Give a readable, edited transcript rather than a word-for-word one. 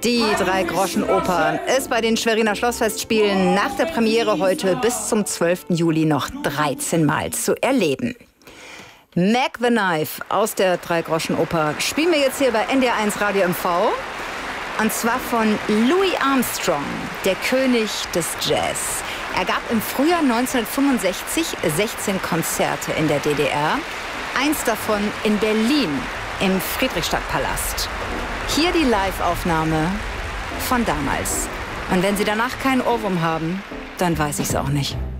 Die Dreigroschenoper ist bei den Schweriner Schlossfestspielen nach der Premiere heute bis zum 12. Juli noch 13 Mal zu erleben. Mac the Knife aus der Dreigroschenoper spielen wir jetzt hier bei NDR1 Radio MV. Und zwar von Louis Armstrong, der König des Jazz. Er gab im Frühjahr 1965 16 Konzerte in der DDR. Eins davon in Berlin im Friedrichstadtpalast. Hier die Live-Aufnahme von damals. Und wenn Sie danach keinen Ohrwurm haben, dann weiß ich es auch nicht.